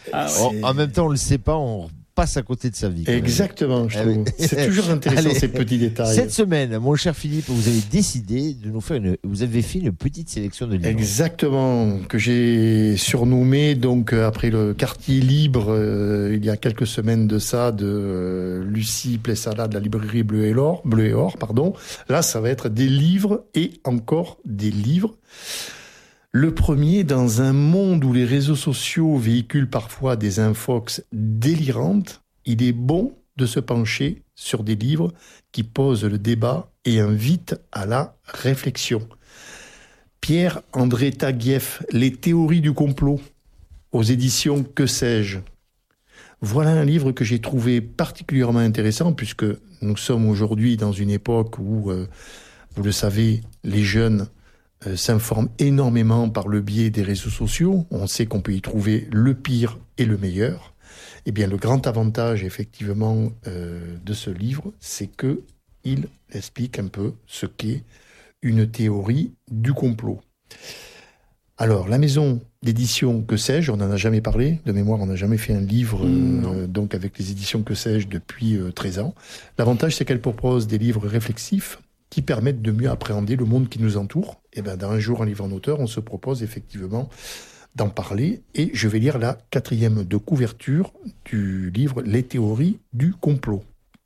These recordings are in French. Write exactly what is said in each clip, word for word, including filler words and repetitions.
Ah, en, en même temps, on ne le sait pas, on passe à côté de sa vie. Exactement, je trouve. C'est toujours intéressant, Allez, ces petits détails. Cette semaine, mon cher Philippe, vous avez décidé de nous faire une, vous avez fait une petite sélection de livres. Exactement, que j'ai surnommé, donc, après le quartier libre, euh, il y a quelques semaines de ça, de euh, Lucie Plessala de la librairie Bleu et Or, Bleu et Or, pardon. Là, ça va être des livres et encore des livres. Le premier, dans un monde où les réseaux sociaux véhiculent parfois des infox délirantes, il est bon de se pencher sur des livres qui posent le débat et invitent à la réflexion. Pierre-André Taguieff, Les théories du complot, aux éditions Que sais-je. Voilà un livre que j'ai trouvé particulièrement intéressant, puisque nous sommes aujourd'hui dans une époque où, euh, vous le savez, les jeunes Euh, s'informe énormément par le biais des réseaux sociaux. On sait qu'on peut y trouver le pire et le meilleur. Eh bien, le grand avantage, effectivement, euh, de ce livre, c'est que il explique un peu ce qu'est une théorie du complot. Alors, la maison d'édition Que sais-je, on n'en a jamais parlé, de mémoire, on n'a jamais fait un livre euh, donc avec les éditions Que sais-je depuis euh, treize ans. L'avantage, c'est qu'elle propose des livres réflexifs qui permettent de mieux appréhender le monde qui nous entoure. Et bien, dans Un jour, un livre en auteur, on se propose effectivement d'en parler. Et je vais lire la quatrième de couverture du livre Les théories du complot.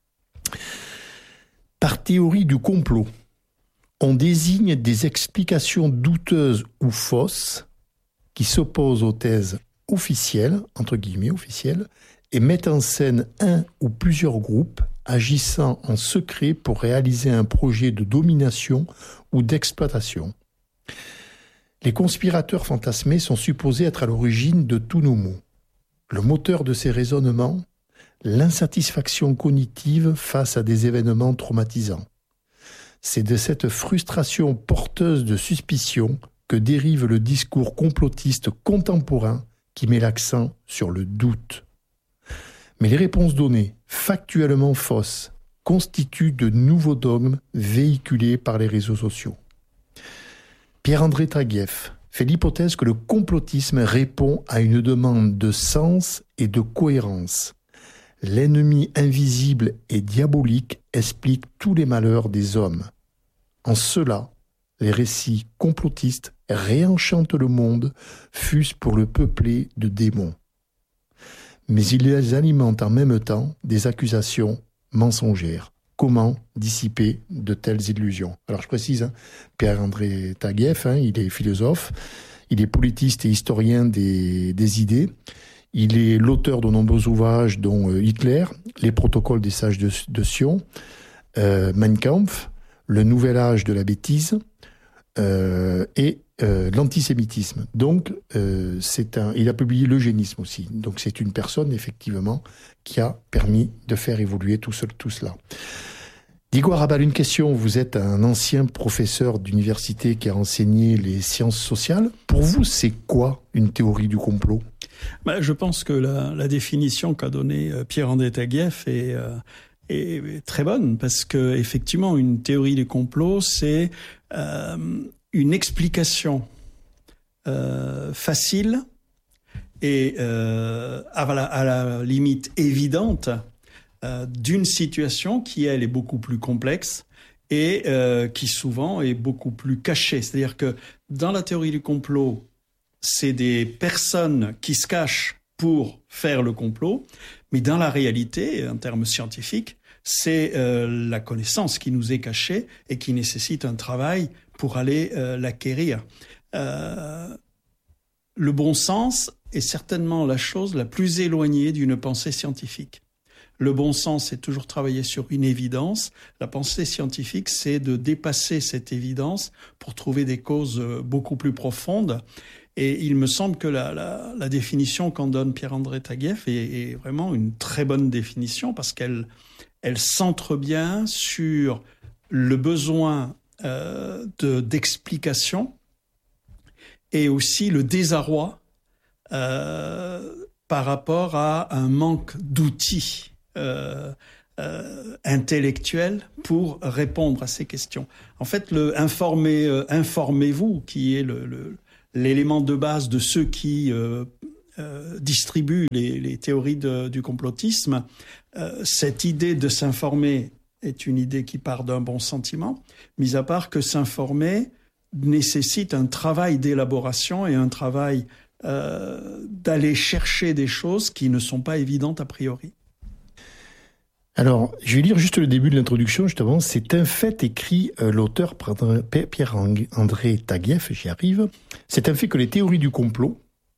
Par théorie du complot, on désigne des explications douteuses ou fausses qui s'opposent aux thèses officielles, entre guillemets officielles, et mettent en scène un ou plusieurs groupes agissant en secret pour réaliser un projet de domination ou d'exploitation. Les conspirateurs fantasmés sont supposés être à l'origine de tous nos maux. Le moteur de ces raisonnements, l'insatisfaction cognitive face à des événements traumatisants. C'est de cette frustration porteuse de suspicion que dérive le discours complotiste contemporain qui met l'accent sur le doute. Mais les réponses données, factuellement fausses, constituent de nouveaux dogmes véhiculés par les réseaux sociaux. Pierre-André Taguieff fait l'hypothèse que le complotisme répond à une demande de sens et de cohérence. L'ennemi invisible et diabolique explique tous les malheurs des hommes. En cela, les récits complotistes réenchantent le monde, fût-ce pour le peupler de démons. Mais ils les alimentent en même temps des accusations mensongères. Comment dissiper de telles illusions? Alors je précise, hein, Pierre-André Taguieff, hein, il est philosophe, il est politiste et historien des, des idées. Il est l'auteur de nombreux ouvrages dont euh, Hitler, Les protocoles des sages de, de Sion, euh, Mein Kampf, Le nouvel âge de la bêtise euh, et euh, l'antisémitisme. Donc, euh, c'est un, il a publié l'eugénisme aussi. Donc, c'est une personne, effectivement, qui a permis de faire évoluer tout, ce, tout cela. Diego Arrabal, une question. Vous êtes un ancien professeur d'université qui a enseigné les sciences sociales. Pour vous, c'est quoi une théorie du complot ? Ben, je pense que la, la définition qu'a donnée Pierre-André Taguieff est, euh, est très bonne, parce que effectivement, une théorie du complot, c'est euh, une explication euh, facile et euh, à, la, à la limite évidente euh, d'une situation qui, elle, est beaucoup plus complexe et euh, qui souvent est beaucoup plus cachée. C'est-à-dire que dans la théorie du complot, c'est des personnes qui se cachent pour faire le complot, mais dans la réalité, en termes scientifiques, c'est euh, la connaissance qui nous est cachée et qui nécessite un travail pour aller euh, l'acquérir. Euh, le bon sens est certainement la chose la plus éloignée d'une pensée scientifique. Le bon sens, c'est toujours travailler sur une évidence. La pensée scientifique, c'est de dépasser cette évidence pour trouver des causes beaucoup plus profondes. Et il me semble que la, la, la définition qu'en donne Pierre-André Taguieff est, est vraiment une très bonne définition, parce qu'elle elle centre bien sur le besoin euh, de, d'explication et aussi le désarroi euh, par rapport à un manque d'outils Euh, euh, intellectuel pour répondre à ces questions. En fait, le informez, euh, informez-vous, qui est le, le, l'élément de base de ceux qui euh, euh, distribue les, les théories de, du complotisme, euh, cette idée de s'informer est une idée qui part d'un bon sentiment, mis à part que s'informer nécessite un travail d'élaboration et un travail euh, d'aller chercher des choses qui ne sont pas évidentes a priori. Alors, je vais lire juste le début de l'introduction, justement. C'est un fait, écrit euh, l'auteur Pierre-André Taguieff, j'y arrive. C'est un fait que les théories du complot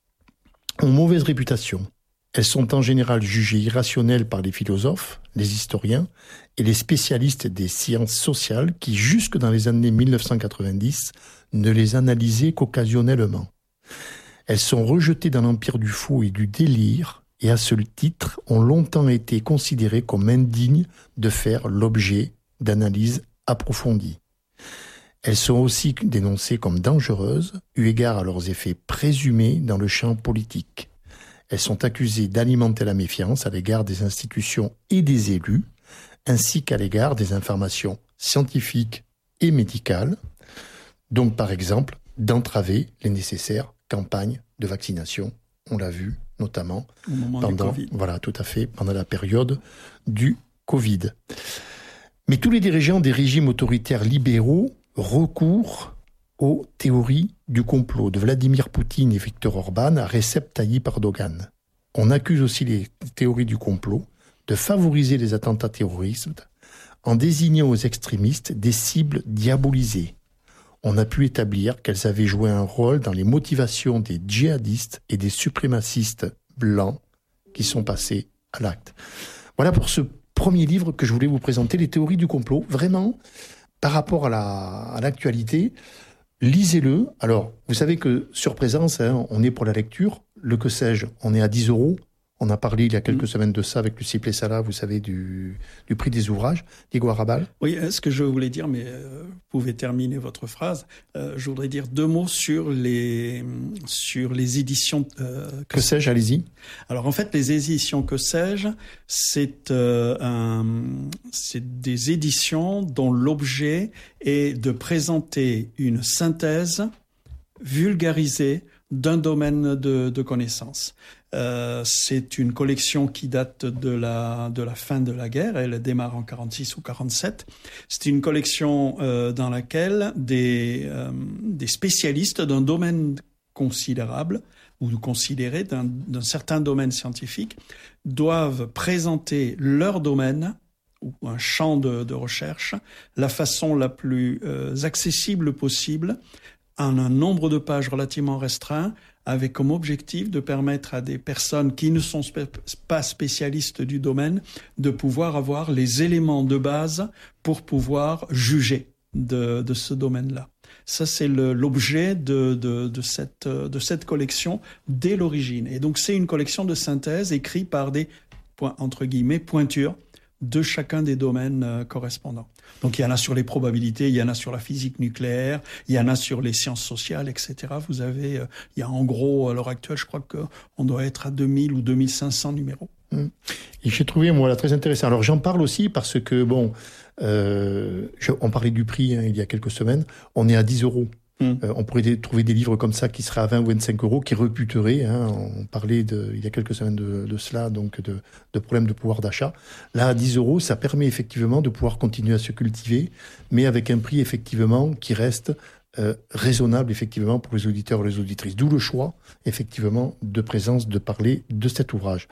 ont mauvaise réputation. Elles sont en général jugées irrationnelles par les philosophes, les historiens et les spécialistes des sciences sociales qui, jusque dans les années mille neuf cent quatre-vingt-dix, ne les analysaient qu'occasionnellement. Elles sont rejetées dans l'empire du faux et du délire et à ce titre ont longtemps été considérées comme indignes de faire l'objet d'analyses approfondies. Elles sont aussi dénoncées comme dangereuses, eu égard à leurs effets présumés dans le champ politique. Elles sont accusées d'alimenter la méfiance à l'égard des institutions et des élus, ainsi qu'à l'égard des informations scientifiques et médicales, donc par exemple d'entraver les nécessaires campagnes de vaccination. On l'a vu notamment au moment pendant, du Covid. Voilà, tout à fait, pendant la période du Covid. Mais tous les dirigeants des régimes autoritaires libéraux recourent aux théories du complot, de Vladimir Poutine et Viktor Orban à Recep Tayyip Erdogan. On accuse aussi les théories du complot de favoriser les attentats terroristes en désignant aux extrémistes des cibles diabolisées. On a pu établir qu'elles avaient joué un rôle dans les motivations des djihadistes et des suprémacistes blancs qui sont passés à l'acte. Voilà pour ce premier livre que je voulais vous présenter, les théories du complot. Vraiment, par rapport à, la, à l'actualité, lisez-le. Alors, vous savez que sur Présence, hein, on est pour la lecture. Le que sais-je, on est à dix euros. On a parlé il y a quelques mmh. semaines de ça avec Lucie Plessala, vous savez, du, du prix des ouvrages. Diego Arrabal. Oui, ce que je voulais dire, mais euh, vous pouvez terminer votre phrase. Euh, je voudrais dire deux mots sur les, sur les éditions... Euh, que, que sais-je, allez-y. Alors en fait, les éditions Que sais-je, c'est, euh, un, c'est des éditions dont l'objet est de présenter une synthèse vulgarisée d'un domaine de, de connaissances. Euh, c'est une collection qui date de la, de la fin de la guerre. Elle démarre en quarante-six ou quarante-sept. C'est une collection euh, dans laquelle des, euh, des spécialistes d'un domaine considérable ou considéré d'un, d'un certain domaine scientifique doivent présenter leur domaine ou un champ de, de recherche la façon la plus euh, accessible possible en un nombre de pages relativement restreint, avec comme objectif de permettre à des personnes qui ne sont spé- pas spécialistes du domaine de pouvoir avoir les éléments de base pour pouvoir juger de, de ce domaine-là. Ça, c'est le, l'objet de, de, de, cette, de cette collection dès l'origine. Et donc, c'est une collection de synthèse écrite par des, entre guillemets, pointures de chacun des domaines euh, correspondants. Donc, il y en a sur les probabilités, il y en a sur la physique nucléaire, il y en a sur les sciences sociales, et cetera. Vous avez, euh, il y a en gros, à l'heure actuelle, je crois qu'on doit être à deux mille ou deux mille cinq cents numéros. Et j'ai trouvé, moi, là, très intéressant. Alors, j'en parle aussi parce que, bon, euh, je, on parlait du prix hein, il y a quelques semaines, on est à dix euros. Mmh. Euh, on pourrait des, trouver des livres comme ça qui seraient à vingt ou vingt-cinq euros, qui reputeraient. Hein, on parlait de, il y a quelques semaines de, de cela, donc de, de problèmes de pouvoir d'achat. Là, à dix euros, ça permet effectivement de pouvoir continuer à se cultiver, mais avec un prix effectivement qui reste euh, raisonnable effectivement pour les auditeurs et les auditrices. D'où le choix effectivement de présence de parler de cet ouvrage.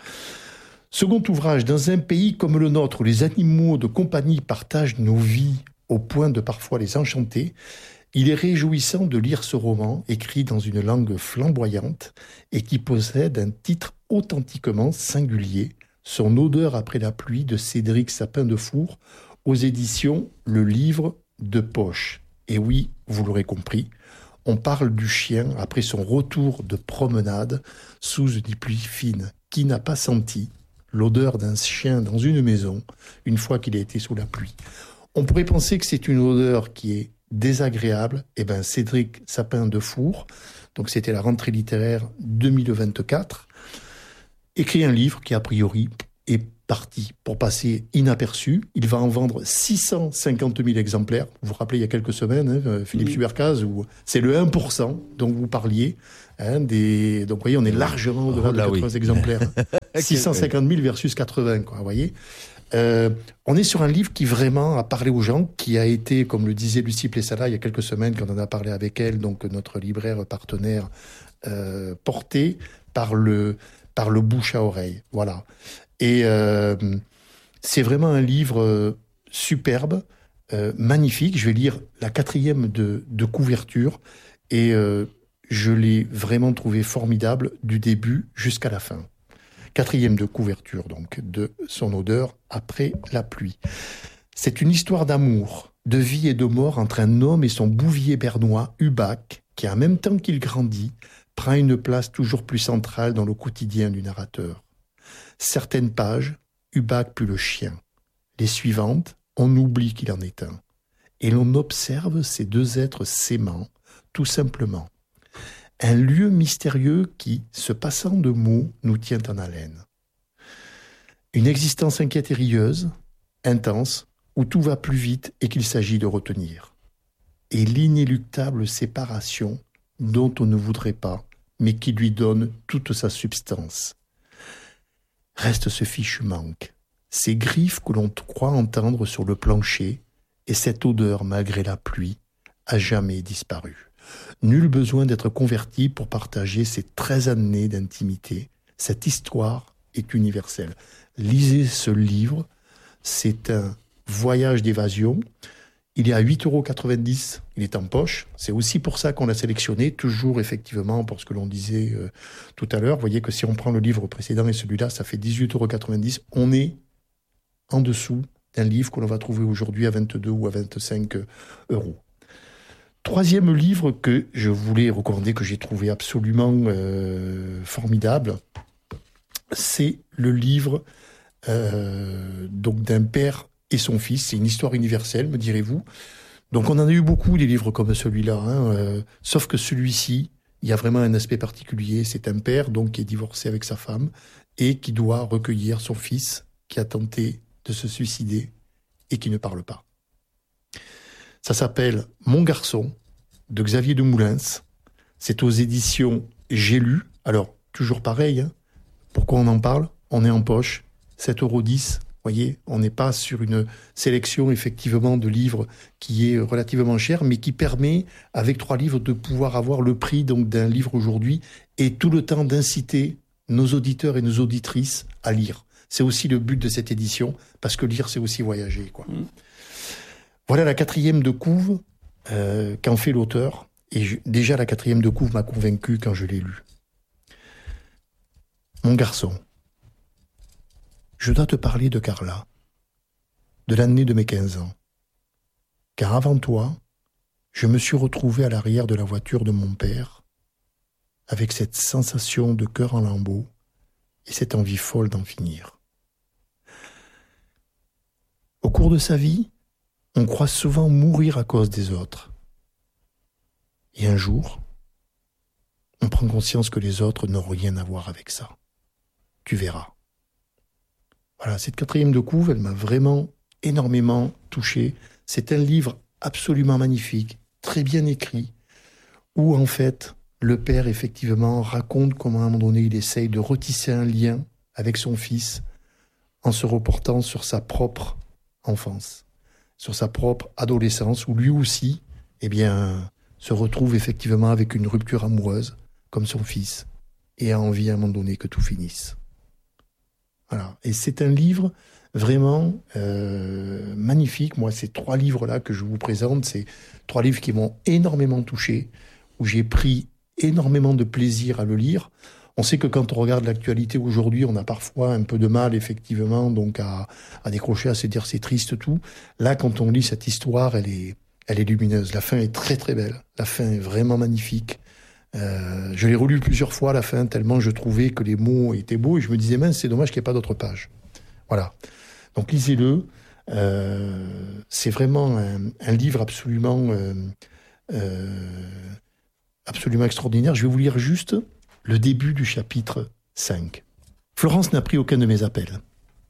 Second ouvrage, dans un pays comme le nôtre où les animaux de compagnie partagent nos vies au point de parfois les enchanter, il est réjouissant de lire ce roman, écrit dans une langue flamboyante et qui possède un titre authentiquement singulier, Son odeur après la pluie de Cédric Sapin-Defour, aux éditions Le Livre de Poche. Et oui, vous l'aurez compris, on parle du chien après son retour de promenade sous une pluie fine. Qui n'a pas senti l'odeur d'un chien dans une maison une fois qu'il a été sous la pluie? On pourrait penser que c'est une odeur qui est désagréable. Eh bien, Cédric Sapin-Defour, donc c'était la rentrée littéraire deux mille vingt-quatre, écrit un livre qui, a priori, est parti pour passer inaperçu. Il va en vendre six cent cinquante mille exemplaires. Vous vous rappelez, il y a quelques semaines, hein, Philippe oui. Subercaz, où c'est le un pour cent dont vous parliez. Hein, des... Donc, vous voyez, on est largement au-delà oh, de quatre-vingts oui. exemplaires. six cent cinquante mille versus quatre-vingts, quoi, vous voyez. Euh, on est sur un livre qui vraiment a parlé aux gens, qui a été, comme le disait Lucie Plessala il y a quelques semaines, quand on en a parlé avec elle, donc notre libraire partenaire, euh, porté par le, par le bouche à oreille. Voilà. Et euh, c'est vraiment un livre euh, superbe, euh, magnifique. Je vais lire la quatrième de, de couverture et euh, je l'ai vraiment trouvé formidable du début jusqu'à la fin. Quatrième de couverture, donc, de Son odeur après la pluie. C'est une histoire d'amour, de vie et de mort entre un homme et son bouvier bernois, Hubac, qui, en même temps qu'il grandit, prend une place toujours plus centrale dans le quotidien du narrateur. Certaines pages, Hubac pue le chien. Les suivantes, on oublie qu'il en est un. Et l'on observe ces deux êtres s'aimant, tout simplement. Un lieu mystérieux qui, se passant de mots, nous tient en haleine. Une existence inquiète et rieuse, intense, où tout va plus vite et qu'il s'agit de retenir. Et l'inéluctable séparation dont on ne voudrait pas, mais qui lui donne toute sa substance. Reste ce fichu manque, ces griffes que l'on croit entendre sur le plancher, et cette odeur, malgré la pluie, a jamais disparu. Nul besoin d'être converti pour partager ces treize années d'intimité. Cette histoire est universelle. Lisez ce livre, c'est un voyage d'évasion. Il est à huit euros quatre-vingt-dix, il est en poche. C'est aussi pour ça qu'on l'a sélectionné, toujours effectivement pour ce que l'on disait euh, tout à l'heure. Vous voyez que si on prend le livre précédent et celui-là, ça fait dix-huit euros quatre-vingt-dix. On est en dessous d'un livre que l'on va trouver aujourd'hui à vingt-deux ou à vingt-cinq euros. Troisième livre que je voulais recommander, que j'ai trouvé absolument euh, formidable, c'est le livre euh, donc d'un père et son fils. C'est une histoire universelle, me direz-vous. Donc on en a eu beaucoup des livres comme celui-là, hein, euh, sauf que celui-ci, il y a vraiment un aspect particulier. C'est un père donc qui est divorcé avec sa femme et qui doit recueillir son fils qui a tenté de se suicider et qui ne parle pas. Ça s'appelle Mon garçon, de Xavier Demoulins. C'est aux éditions J'ai lu. Alors, toujours pareil, hein. Pourquoi on en parle ? On est en poche, sept euros dix. Vous voyez, on n'est pas sur une sélection, effectivement, de livres qui est relativement cher, mais qui permet, avec trois livres, de pouvoir avoir le prix donc, d'un livre aujourd'hui et tout le temps d'inciter nos auditeurs et nos auditrices à lire. C'est aussi le but de cette édition, parce que lire, c'est aussi voyager, quoi. Mmh. Voilà la quatrième de couve euh, qu'en fait l'auteur. Et je, déjà, la quatrième de couve m'a convaincu quand je l'ai lu. Mon garçon, je dois te parler de Carla, de l'année de mes quinze ans. Car avant toi, je me suis retrouvé à l'arrière de la voiture de mon père, avec cette sensation de cœur en lambeaux et cette envie folle d'en finir. Au cours de sa vie, on croit souvent mourir à cause des autres. Et un jour, on prend conscience que les autres n'ont rien à voir avec ça. Tu verras. Voilà, cette quatrième de couve, elle m'a vraiment énormément touché. C'est un livre absolument magnifique, très bien écrit, où en fait, le père, effectivement, raconte comment à un moment donné, il essaye de retisser un lien avec son fils en se reportant sur sa propre enfance, sur sa propre adolescence, où lui aussi, eh bien, se retrouve effectivement avec une rupture amoureuse, comme son fils, et a envie à un moment donné que tout finisse. Voilà. Et c'est un livre vraiment euh, magnifique. Moi, ces trois livres-là que je vous présente, c'est trois livres qui m'ont énormément touché, où j'ai pris énormément de plaisir à le lire. On sait que quand on regarde l'actualité aujourd'hui, on a parfois un peu de mal, effectivement, donc à, à décrocher, à se dire c'est triste tout. Là, quand on lit cette histoire, elle est, elle est lumineuse. La fin est très très belle. La fin est vraiment magnifique. Euh, je l'ai relu plusieurs fois à la fin, tellement je trouvais que les mots étaient beaux, et je me disais, mince, c'est dommage qu'il n'y ait pas d'autres pages. Voilà. Donc lisez-le. Euh, c'est vraiment un, un livre absolument, euh, euh, absolument extraordinaire. Je vais vous lire juste le début du chapitre cinq. Florence n'a pris aucun de mes appels.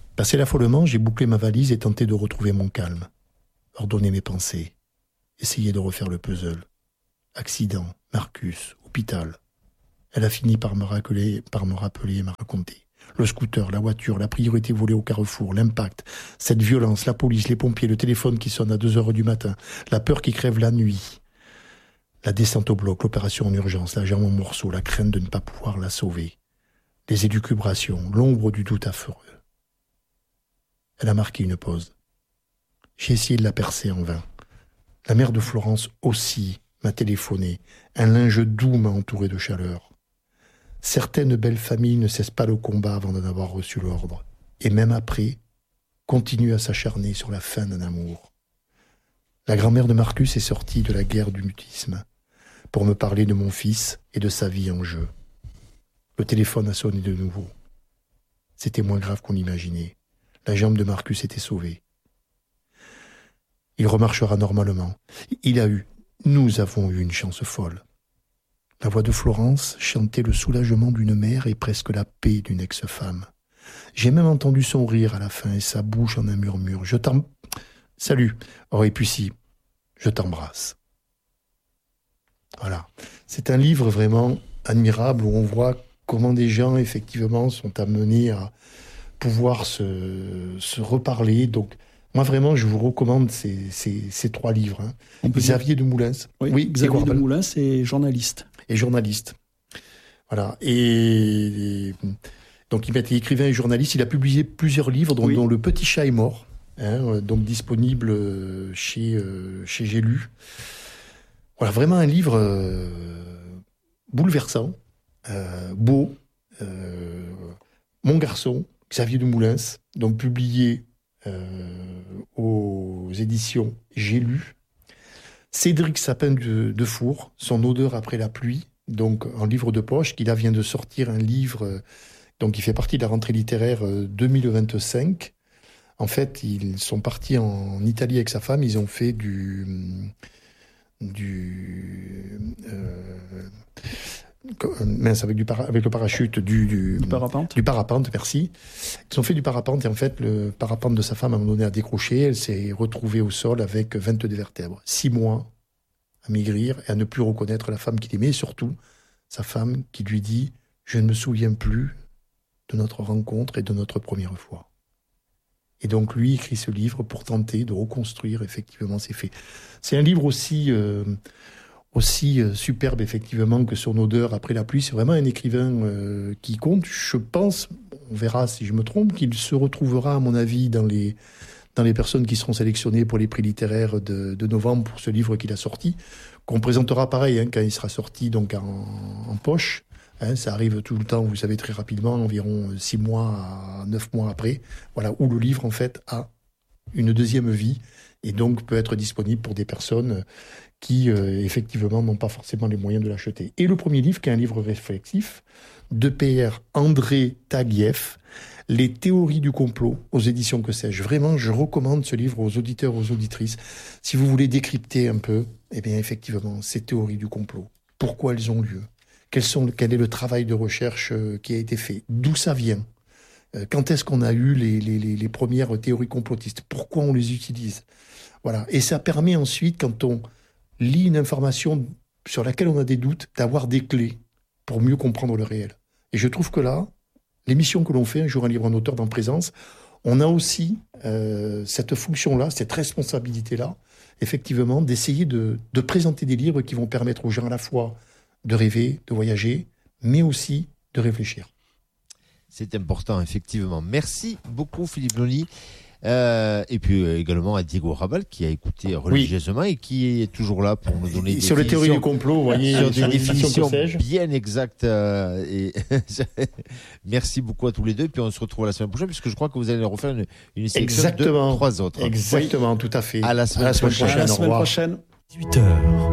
Passé l'affolement, j'ai bouclé ma valise et tenté de retrouver mon calme. Ordonner mes pensées. Essayer de refaire le puzzle. Accident, Marcus, hôpital. Elle a fini par me rappeler, par me rappeler et me raconter. Le scooter, la voiture, la priorité volée au carrefour, l'impact, cette violence, la police, les pompiers, le téléphone qui sonne à deux heures du matin, la peur qui crève la nuit, la descente au bloc, l'opération en urgence, la jambe en morceaux, la crainte de ne pas pouvoir la sauver, les élucubrations, l'ombre du doute affreux. Elle a marqué une pause. J'ai essayé de la percer en vain. La mère de Florence aussi m'a téléphoné. Un linge doux m'a entouré de chaleur. Certaines belles familles ne cessent pas le combat avant d'en avoir reçu l'ordre. Et même après, continuent à s'acharner sur la fin d'un amour. La grand-mère de Marcus est sortie de la guerre du mutisme pour me parler de mon fils et de sa vie en jeu. Le téléphone a sonné de nouveau. C'était moins grave qu'on l'imaginait. La jambe de Marcus était sauvée. Il remarchera normalement. Il a eu, nous avons eu une chance folle. La voix de Florence chantait le soulagement d'une mère et presque la paix d'une ex-femme. J'ai même entendu son rire à la fin et sa bouche en un murmure. Je t'em... Salut. Oh, et puis si, je t'embrasse. Voilà. C'est un livre vraiment admirable où on voit comment des gens, effectivement, sont amenés à pouvoir se, se reparler. Donc, moi, vraiment, je vous recommande ces, ces, ces trois livres. Hein. Xavier de Moulins. Oui, oui Xavier de Moulins, c'est journaliste. Et journaliste. Voilà. Et, et donc, il était écrivain et journaliste. Il a publié plusieurs livres, dont, oui. dont Le Petit Chat est mort, hein, donc disponible chez, euh, chez J'ai lu. Voilà, vraiment un livre euh, bouleversant, euh, beau. Euh, Mon garçon, Xavier de Moulins, donc publié euh, aux éditions J'ai lu. Cédric Sapin de, de Four, Son odeur après la pluie, donc en livre de poche, qui là vient de sortir un livre, donc qui fait partie de la rentrée littéraire deux mille vingt-cinq. En fait, ils sont partis en Italie avec sa femme, ils ont fait du... du euh, mince, avec, du para, avec le parachute du, du, du parapente. Du parapente, merci. Ils ont fait du parapente et en fait, le parapente de sa femme, à un moment donné, a décroché. Elle s'est retrouvée au sol avec vingt-deux vertèbres. Six mois à maigrir et à ne plus reconnaître la femme qu'il aimait. Et surtout, sa femme qui lui dit « Je ne me souviens plus de notre rencontre et de notre première fois ». Et donc, lui écrit ce livre pour tenter de reconstruire effectivement ces faits. C'est un livre aussi... Euh, aussi euh, superbe, effectivement, que Son odeur après la pluie. C'est vraiment un écrivain euh, qui compte. Je pense, on verra si je me trompe, qu'il se retrouvera, à mon avis, dans les, dans les personnes qui seront sélectionnées pour les prix littéraires de, de novembre pour ce livre qu'il a sorti, qu'on présentera pareil hein, quand il sera sorti donc en, en poche. Hein, ça arrive tout le temps, vous savez, très rapidement, environ six mois à neuf mois après, voilà, où le livre, en fait, a une deuxième vie et donc peut être disponible pour des personnes qui, euh, effectivement, n'ont pas forcément les moyens de l'acheter. Et le premier livre, qui est un livre réflexif, de P R André Taguieff, Les théories du complot, aux éditions Que sais-je. Vraiment, je recommande ce livre aux auditeurs, aux auditrices. Si vous voulez décrypter un peu, eh bien, effectivement, ces théories du complot. Pourquoi elles ont lieu ? Quels sont, quel est le travail de recherche euh, qui a été fait ? D'où ça vient ? euh, Quand est-ce qu'on a eu les, les, les, les premières théories complotistes ? Pourquoi on les utilise ? Voilà. Et ça permet ensuite, quand on lit une information sur laquelle on a des doutes, d'avoir des clés pour mieux comprendre le réel. Et je trouve que là, l'émission que l'on fait, Un jour un livre en auteur dans Présence, on a aussi euh, cette fonction-là, cette responsabilité-là, effectivement, d'essayer de, de présenter des livres qui vont permettre aux gens à la fois de rêver, de voyager, mais aussi de réfléchir. C'est important, effectivement. Merci beaucoup, Philippe Lony. Euh, et puis euh, également à Diego Rabal qui a écouté religieusement oui. et qui est toujours là pour nous donner des sur les théories du complot, vous voyez, sur des définitions bien exactes. Euh, et merci beaucoup à tous les deux. Et puis on se retrouve la semaine prochaine puisque je crois que vous allez refaire une, une sélection Exactement. de trois autres. Exactement, oui. Tout à fait. À la semaine, à la semaine prochaine. prochaine. À la semaine Au revoir. prochaine. dix-huit heures.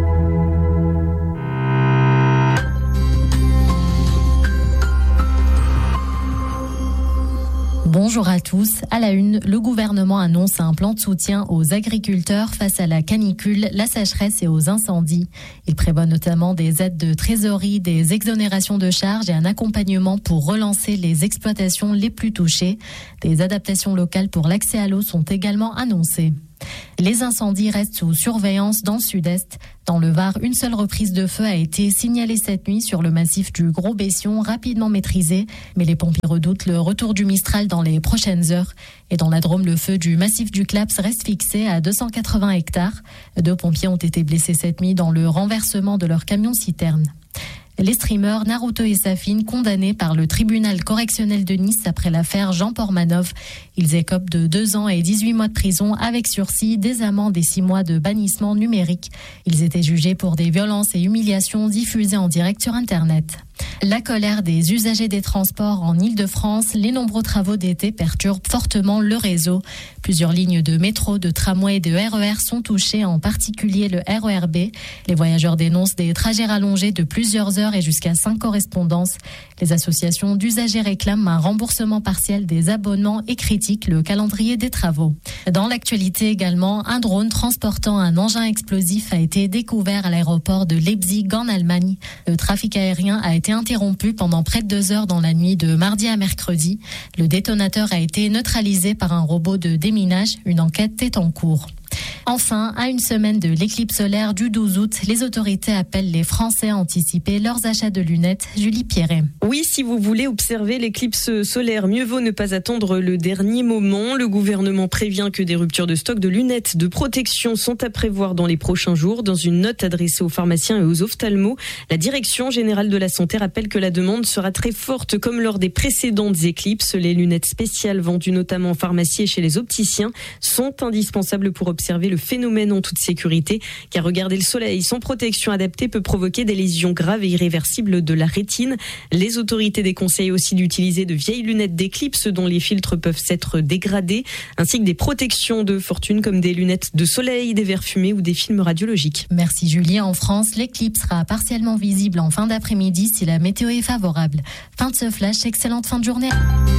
Bonjour à tous. À la une, le gouvernement annonce un plan de soutien aux agriculteurs face à la canicule, la sécheresse et aux incendies. Il prévoit notamment des aides de trésorerie, des exonérations de charges et un accompagnement pour relancer les exploitations les plus touchées. Des adaptations locales pour l'accès à l'eau sont également annoncées. Les incendies restent sous surveillance dans le sud-est. Dans le Var, une seule reprise de feu a été signalée cette nuit sur le massif du Gros-Bession, rapidement maîtrisé. Mais les pompiers redoutent le retour du Mistral dans les prochaines heures. Et dans la Drôme, le feu du massif du Claps reste fixé à deux cent quatre-vingts hectares. Deux pompiers ont été blessés cette nuit dans le renversement de leur camion-citerne. Les streamers Naruto et Safin condamnés par le tribunal correctionnel de Nice après l'affaire Jean Pormanov. Ils écopent de deux ans et dix-huit mois de prison avec sursis, des amendes et six mois de bannissement numérique. Ils étaient jugés pour des violences et humiliations diffusées en direct sur Internet. La colère des usagers des transports en Île-de-France, les nombreux travaux d'été perturbent fortement le réseau. Plusieurs lignes de métro, de tramway et de R E R sont touchées, en particulier le R E R B. Les voyageurs dénoncent des trajets rallongés de plusieurs heures et jusqu'à cinq correspondances. Les associations d'usagers réclament un remboursement partiel des abonnements et critiquent le calendrier des travaux. Dans l'actualité également, un drone transportant un engin explosif a été découvert à l'aéroport de Leipzig en Allemagne. Le trafic aérien a été interrompu pendant près de deux heures dans la nuit de mardi à mercredi. Le détonateur a été neutralisé par un robot de déminage. Une enquête est en cours. Enfin, à une semaine de l'éclipse solaire du douze août, les autorités appellent les Français à anticiper leurs achats de lunettes. Julie Pierret. Oui, si vous voulez observer l'éclipse solaire, mieux vaut ne pas attendre le dernier moment. Le gouvernement prévient que des ruptures de stock de lunettes de protection sont à prévoir dans les prochains jours. Dans une note adressée aux pharmaciens et aux ophtalmos, la Direction générale de la santé rappelle que la demande sera très forte comme lors des précédentes éclipses. Les lunettes spéciales vendues notamment en pharmacie et chez les opticiens sont indispensables pour observer le phénomène en toute sécurité, car regarder le soleil sans protection adaptée peut provoquer des lésions graves et irréversibles de la rétine. Les autorités déconseillent aussi d'utiliser de vieilles lunettes d'éclipse dont les filtres peuvent s'être dégradés, ainsi que des protections de fortune comme des lunettes de soleil, des verres fumés ou des films radiologiques. Merci Julie. En France, l'éclipse sera partiellement visible en fin d'après-midi si la météo est favorable. Fin de ce flash, excellente fin de journée.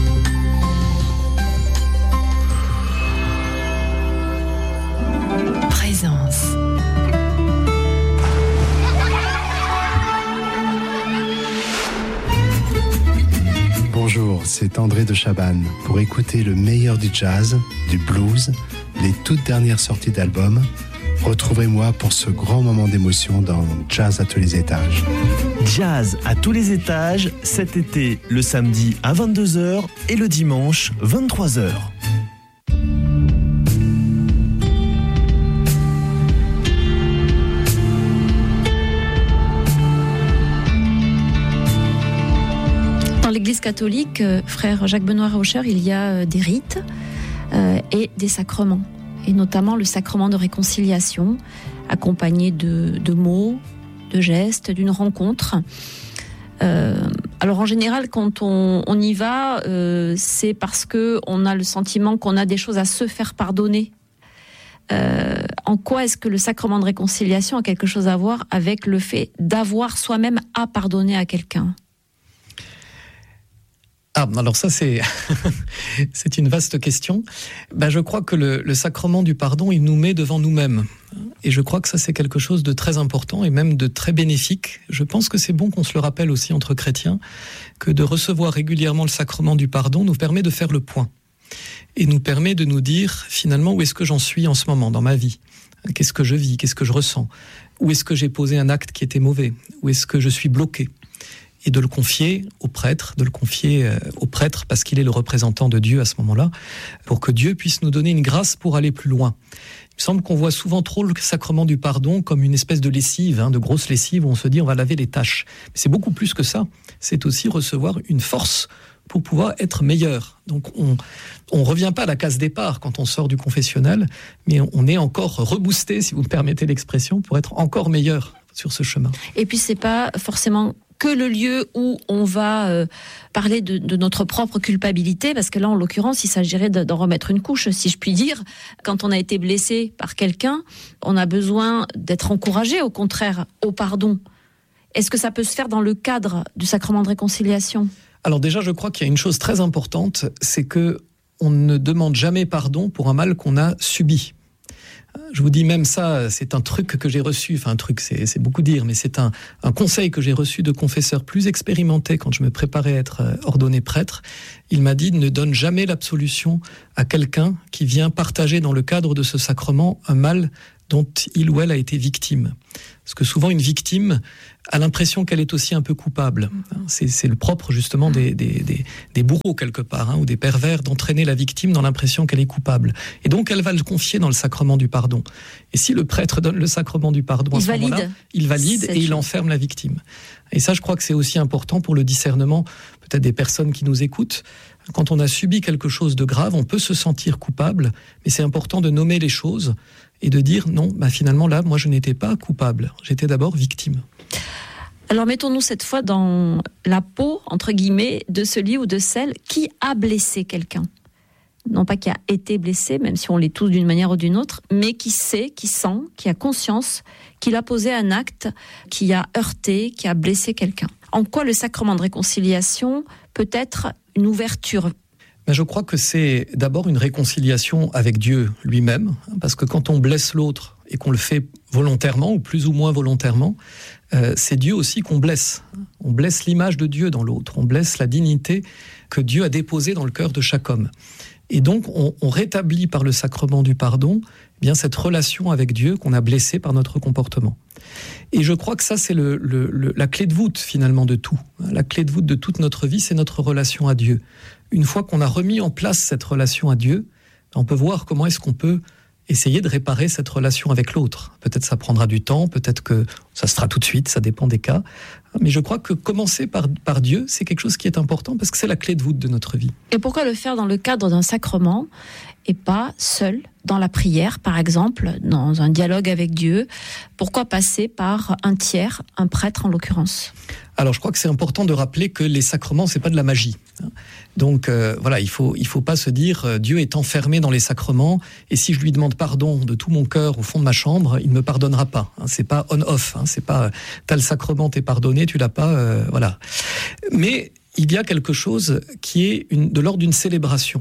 Présence. Bonjour, c'est André de Chabannes. Pour écouter le meilleur du jazz, du blues, les toutes dernières sorties d'albums, retrouvez-moi pour ce grand moment d'émotion dans Jazz à tous les étages. Jazz à tous les étages, cet été, le samedi à vingt-deux heures et le dimanche vingt-trois heures. Dans l'Église catholique, euh, frère Jacques-Benoît Rauscher, il y a euh, des rites euh, et des sacrements, et notamment le sacrement de réconciliation, accompagné de, de mots, de gestes, d'une rencontre. Euh, alors en général, quand on, on y va, euh, c'est parce qu'on a le sentiment qu'on a des choses à se faire pardonner. Euh, en quoi est-ce que le sacrement de réconciliation a quelque chose à voir avec le fait d'avoir soi-même à pardonner à quelqu'un ? Ah, alors ça, c'est, c'est une vaste question. Ben, je crois que le, le sacrement du pardon, il nous met devant nous-mêmes. Et je crois que ça, c'est quelque chose de très important et même de très bénéfique. Je pense que c'est bon qu'on se le rappelle aussi entre chrétiens, que de recevoir régulièrement le sacrement du pardon nous permet de faire le point. Et nous permet de nous dire, finalement, où est-ce que j'en suis en ce moment dans ma vie ? Qu'est-ce que je vis ? Qu'est-ce que je ressens ? Où est-ce que j'ai posé un acte qui était mauvais ? Où est-ce que je suis bloqué ? Et de le confier au prêtre, de le confier au prêtre parce qu'il est le représentant de Dieu à ce moment-là, pour que Dieu puisse nous donner une grâce pour aller plus loin. Il me semble qu'on voit souvent trop le sacrement du pardon comme une espèce de lessive, hein, de grosse lessive où on se dit on va laver les tâches. Mais c'est beaucoup plus que ça. C'est aussi recevoir une force pour pouvoir être meilleur. Donc on on revient pas à la case départ quand on sort du confessionnal, mais on est encore reboosté, si vous me permettez l'expression, pour être encore meilleur sur ce chemin. Et puis c'est pas forcément que le lieu où on va euh, parler de, de notre propre culpabilité, parce que là, en l'occurrence, il s'agirait de, d'en remettre une couche, si je puis dire. Quand on a été blessé par quelqu'un, on a besoin d'être encouragé, au contraire, au pardon. Est-ce que ça peut se faire dans le cadre du sacrement de réconciliation ? Alors déjà, je crois qu'il y a une chose très importante, c'est que on ne demande jamais pardon pour un mal qu'on a subi. Je vous dis même ça, c'est un truc que j'ai reçu, enfin un truc, c'est, c'est beaucoup dire, mais c'est un, un conseil que j'ai reçu de confesseurs plus expérimentés quand je me préparais à être ordonné prêtre. Il m'a dit, ne donne jamais l'absolution à quelqu'un qui vient partager dans le cadre de ce sacrement un mal dont il ou elle a été victime. Parce que souvent, une victime a l'impression qu'elle est aussi un peu coupable. C'est, c'est le propre, justement, des, des, des, des bourreaux, quelque part, hein, ou des pervers, d'entraîner la victime dans l'impression qu'elle est coupable. Et donc, elle va le confier dans le sacrement du pardon. Et si le prêtre donne le sacrement du pardon à il ce valide. moment-là, il valide et il enferme la victime. Et ça, je crois que c'est aussi important pour le discernement, peut-être des personnes qui nous écoutent. Quand on a subi quelque chose de grave, on peut se sentir coupable, mais c'est important de nommer les choses et de dire non, bah finalement là, moi je n'étais pas coupable, j'étais d'abord victime. Alors mettons-nous cette fois dans la peau, entre guillemets, de celui ou de celle qui a blessé quelqu'un. Non pas qui a été blessé, même si on l'est tous d'une manière ou d'une autre, mais qui sait, qui sent, qui a conscience qu'il a posé un acte qui a heurté, qui a blessé quelqu'un. En quoi le sacrement de réconciliation peut être une ouverture ? Mais je crois que c'est d'abord une réconciliation avec Dieu lui-même, parce que quand on blesse l'autre et qu'on le fait volontairement ou plus ou moins volontairement, euh, c'est Dieu aussi qu'on blesse. On blesse l'image de Dieu dans l'autre, on blesse la dignité que Dieu a déposée dans le cœur de chaque homme. Et donc on, on rétablit par le sacrement du pardon eh bien cette relation avec Dieu qu'on a blessée par notre comportement. Et je crois que ça c'est le, le, le, la clé de voûte finalement de tout. La clé de voûte de toute notre vie, c'est notre relation à Dieu. Une fois qu'on a remis en place cette relation à Dieu, on peut voir comment est-ce qu'on peut essayer de réparer cette relation avec l'autre. Peut-être ça prendra du temps, peut-être que ça se fera tout de suite, ça dépend des cas. Mais je crois que commencer par, par Dieu, c'est quelque chose qui est important parce que c'est la clé de voûte de notre vie. Et pourquoi le faire dans le cadre d'un sacrement et pas seul, dans la prière par exemple, dans un dialogue avec Dieu ? Pourquoi passer par un tiers, un prêtre en l'occurrence ? Alors je crois que c'est important de rappeler que les sacrements, c'est pas de la magie. Donc euh, voilà, il faut il faut pas se dire euh, Dieu est enfermé dans les sacrements et si je lui demande pardon de tout mon cœur au fond de ma chambre, il me pardonnera pas. Hein, c'est pas on-off. Hein, c'est pas euh, t'as le sacrement, t'es pardonné, tu l'as pas. Euh, voilà. Mais il y a quelque chose qui est une, de l'ordre d'une célébration.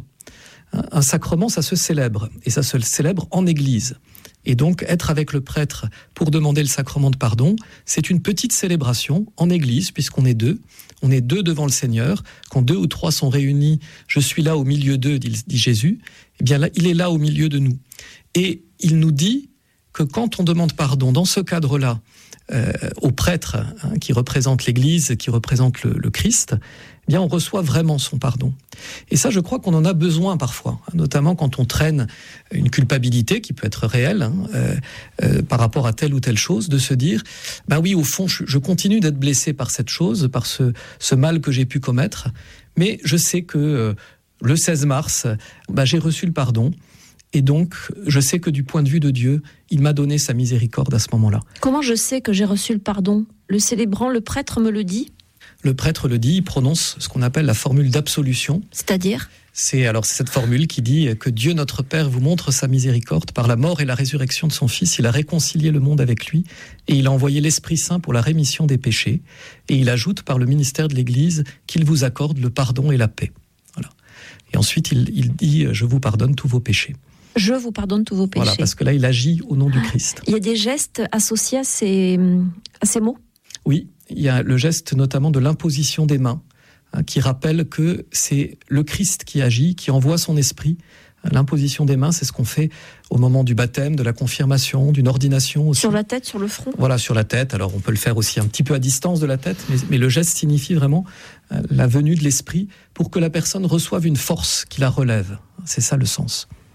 Un sacrement, ça se célèbre et ça se célèbre en Église. Et donc, être avec le prêtre pour demander le sacrement de pardon, c'est une petite célébration en Église, puisqu'on est deux. On est deux devant le Seigneur. Quand deux ou trois sont réunis, je suis là au milieu d'eux, dit, dit Jésus. Eh bien là, il est là au milieu de nous. Et il nous dit que quand on demande pardon dans ce cadre-là, euh, au prêtre hein, qui représente l'Église, qui représente le, le Christ, eh bien on reçoit vraiment son pardon. Et ça, je crois qu'on en a besoin parfois, hein, notamment quand on traîne une culpabilité qui peut être réelle hein, euh, euh, par rapport à telle ou telle chose, de se dire, ben oui, au fond, je, je continue d'être blessé par cette chose, par ce, ce mal que j'ai pu commettre, mais je sais que euh, le seize mars, ben, j'ai reçu le pardon. Et donc, je sais que du point de vue de Dieu, il m'a donné sa miséricorde à ce moment-là. Comment je sais que j'ai reçu le pardon ? Le célébrant, le prêtre me le dit ? Le prêtre le dit, il prononce ce qu'on appelle la formule d'absolution. C'est-à-dire ? C'est alors c'est cette formule qui dit que Dieu notre Père vous montre sa miséricorde par la mort et la résurrection de son Fils. Il a réconcilié le monde avec lui et il a envoyé l'Esprit Saint pour la rémission des péchés. Et il ajoute par le ministère de l'Église qu'il vous accorde le pardon et la paix. Voilà. Et ensuite, il, il dit « Je vous pardonne tous vos péchés ». Je vous pardonne tous vos péchés. Voilà, parce que là, il agit au nom du Christ. Il y a des gestes associés à ces, à ces mots ? Oui, il y a le geste notamment de l'imposition des mains, hein, qui rappelle que c'est le Christ qui agit, qui envoie son esprit. L'imposition des mains, c'est ce qu'on fait au moment du baptême, de la confirmation, d'une ordination aussi. Sur la tête, sur le front ? Voilà, sur la tête. Alors on peut le faire aussi un petit peu à distance de la tête, mais, mais le geste signifie vraiment euh, la venue de l'esprit pour que la personne reçoive une force qui la relève. C'est ça le sens.